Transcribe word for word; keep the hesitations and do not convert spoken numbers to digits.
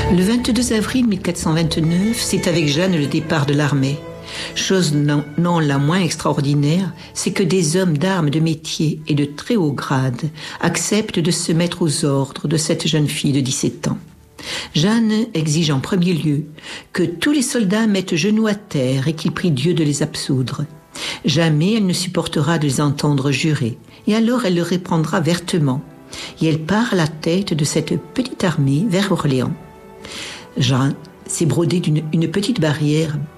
Le vingt-deux avril mille quatre cent vingt-neuf, c'est avec Jeanne le départ de l'armée. Chose non, non la moins extraordinaire, c'est que des hommes d'armes de métier et de très haut grade acceptent de se mettre aux ordres de cette jeune fille de dix-sept ans. Jeanne exige en premier lieu que tous les soldats mettent genoux à terre et qu'ils prient Dieu de les absoudre. Jamais elle ne supportera de les entendre jurer, et alors elle le répandra vertement, et elle part à la tête de cette petite armée vers Orléans. Jeanne s'est brodée d'une une petite barrière